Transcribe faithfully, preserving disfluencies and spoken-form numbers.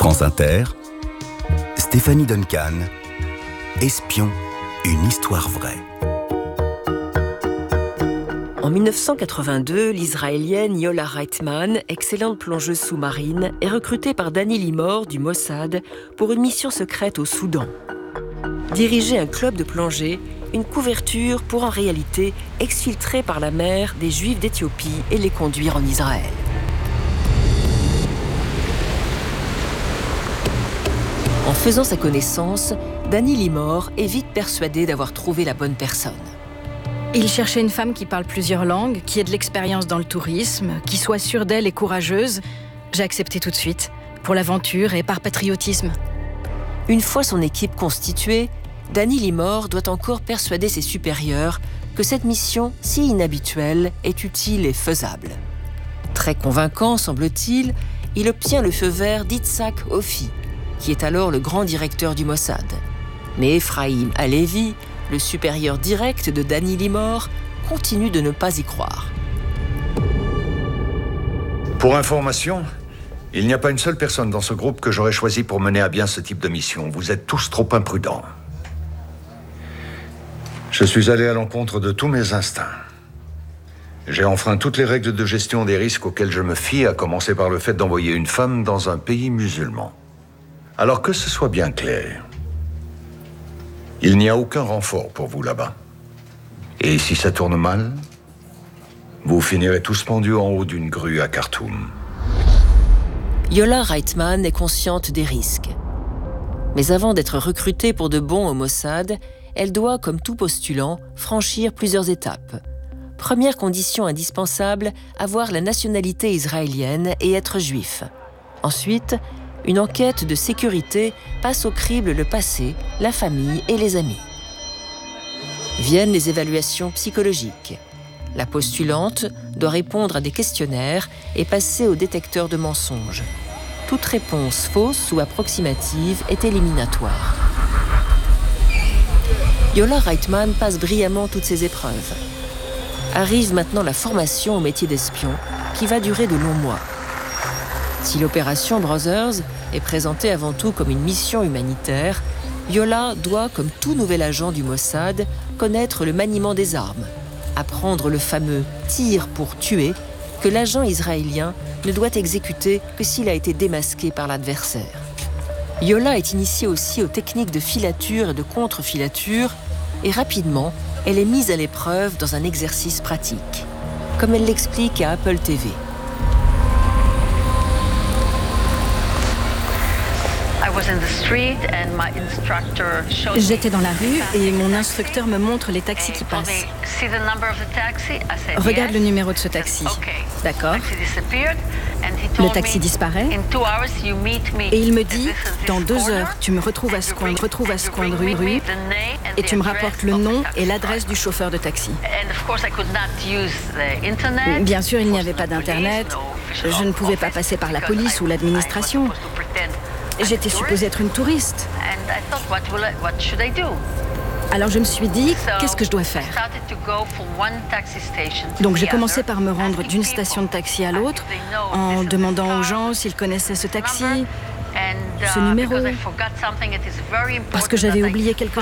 France Inter, Stéphanie Duncan, Espion, une histoire vraie. En mille neuf cent quatre-vingt-deux, l'Israélienne Yola Reitman, excellente plongeuse sous-marine, est recrutée par Dani Limor du Mossad pour une mission secrète au Soudan. Diriger un club de plongée, une couverture pour en réalité exfiltrer par la mer des Juifs d'Éthiopie et les conduire en Israël. En faisant sa connaissance, Dani Limor est vite persuadé d'avoir trouvé la bonne personne. Il cherchait une femme qui parle plusieurs langues, qui ait de l'expérience dans le tourisme, qui soit sûre d'elle et courageuse. J'ai accepté tout de suite, pour l'aventure et par patriotisme. Une fois son équipe constituée, Dani Limor doit encore persuader ses supérieurs que cette mission si inhabituelle est utile et faisable. Très convaincant, semble-t-il, il obtient le feu vert d'Itzhak Ofi, qui est alors le grand directeur du Mossad. Mais Ephraim Halevi, le supérieur direct de Dani Limor, continue de ne pas y croire. Pour information, il n'y a pas une seule personne dans ce groupe que j'aurais choisi pour mener à bien ce type de mission. Vous êtes tous trop imprudents. Je suis allé à l'encontre de tous mes instincts. J'ai enfreint toutes les règles de gestion des risques auxquelles je me fie, à commencer par le fait d'envoyer une femme dans un pays musulman. Alors que ce soit bien clair, il n'y a aucun renfort pour vous là-bas. Et si ça tourne mal, vous finirez tous pendus en haut d'une grue à Khartoum. Yola Reitman est consciente des risques. Mais avant d'être recrutée pour de bon au Mossad, elle doit, comme tout postulant, franchir plusieurs étapes. Première condition indispensable, avoir la nationalité israélienne et être juif. Ensuite, une enquête de sécurité passe au crible le passé, la famille et les amis. Viennent les évaluations psychologiques. La postulante doit répondre à des questionnaires et passer au détecteur de mensonges. Toute réponse fausse ou approximative est éliminatoire. Yola Reitman passe brillamment toutes ces épreuves. Arrive maintenant la formation au métier d'espion, qui va durer de longs mois. Si l'opération Brothers est présentée avant tout comme une mission humanitaire, Yola doit, comme tout nouvel agent du Mossad, connaître le maniement des armes, apprendre le fameux « tir pour tuer » que l'agent israélien ne doit exécuter que s'il a été démasqué par l'adversaire. Yola est initiée aussi aux techniques de filature et de contre-filature, et rapidement, elle est mise à l'épreuve dans un exercice pratique, comme elle l'explique à Apple T V. J'étais dans la rue et mon instructeur me montre les taxis qui passent. Regarde le numéro de ce taxi. D'accord. Le taxi disparaît et il me dit « Dans deux heures, tu me retrouves à ce coin, retrouves à ce coin de rue, rue et tu me rapportes le nom et l'adresse du chauffeur de taxi. » Bien sûr, il n'y avait pas d'internet. Je ne pouvais pas passer par la police ou l'administration. J'étais supposée être une touriste. Alors je me suis dit, qu'est-ce que je dois faire? Donc j'ai commencé par me rendre d'une station de taxi à l'autre, en demandant aux gens s'ils connaissaient ce taxi, ce numéro, parce que j'avais oublié quelque